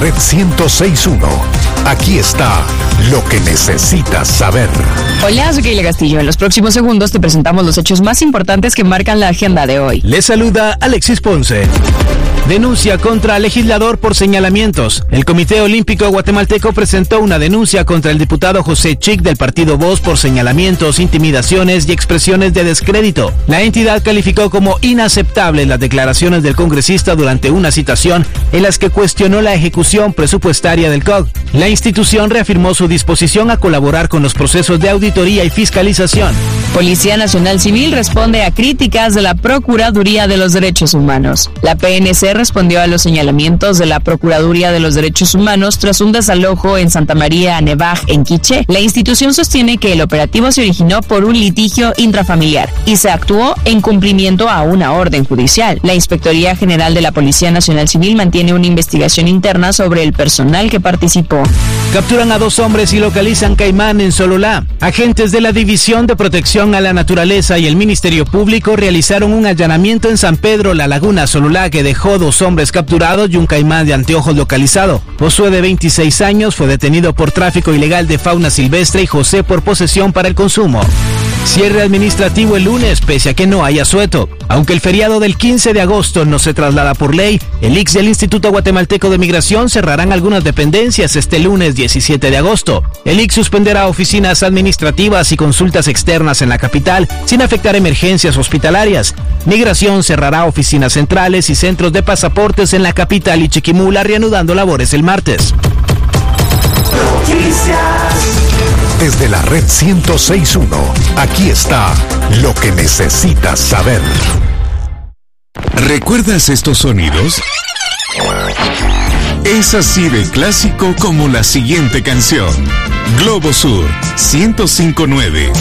red 106.1. Aquí está lo que necesitas saber. Hola, soy Keila Castillo. En los próximos segundos te presentamos los hechos más importantes que marcan la agenda de hoy. Les saluda Alexis Ponce. Denuncia contra legislador por señalamientos. El Comité Olímpico Guatemalteco presentó una denuncia contra el diputado José Chic del partido Voz por señalamientos, intimidaciones y expresiones de descrédito. La entidad calificó como inaceptables las declaraciones del congresista durante una citación en las que cuestionó la ejecución presupuestaria del COG. La institución reafirmó su disposición a colaborar con los procesos de auditoría y fiscalización. Policía Nacional Civil responde a críticas de la Procuraduría de los Derechos Humanos. La PNC respondió a los señalamientos de la Procuraduría de los Derechos Humanos tras un desalojo en Santa María Nevaj, en Quiché. La institución sostiene que el operativo se originó por un litigio intrafamiliar y se actuó en cumplimiento a una orden judicial. La Inspectoría General de la Policía Nacional Civil mantiene una investigación interna sobre el personal que participó. Capturan a 2 hombres y localizan caimán en Sololá. Agentes de la División de Protección a la Naturaleza y el Ministerio Público realizaron un allanamiento en San Pedro, La Laguna, Sololá, que dejó 2 hombres capturados y un caimán de anteojos localizado. Josué, de 26 años, fue detenido por tráfico ilegal de fauna silvestre y José por posesión para el consumo. Cierre administrativo el lunes, pese a que no haya asueto. Aunque el feriado del 15 de agosto no se traslada por ley, el ICS y el Instituto Guatemalteco de Migración cerrarán algunas dependencias este lunes 17 de agosto. El ICS suspenderá oficinas administrativas y consultas externas en la capital, sin afectar emergencias hospitalarias. Migración cerrará oficinas centrales y centros de pasaportes en la capital y Chiquimula, reanudando labores el martes. Desde la red 106.1, aquí está lo que necesitas saber. ¿Recuerdas estos sonidos? Es así de clásico como la siguiente canción. Globo Sur 105.9.